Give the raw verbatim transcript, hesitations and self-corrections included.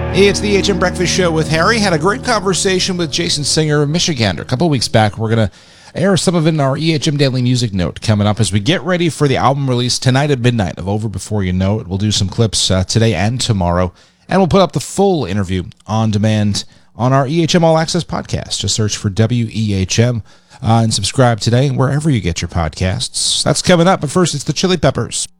Hey, it's the H M Breakfast Show with Harry. Had a great conversation with Jason Singer of Michigander a couple weeks back. We're going to air some of it in our E H M Daily Music Note coming up as we get ready for the album release tonight at midnight of Over Before You Know It. We'll do some clips uh, today and tomorrow, and we'll put up the full interview on demand on our E H M All Access podcast. Just search for W E H M uh, and subscribe today wherever you get your podcasts. That's coming up, but first it's the Chili Peppers.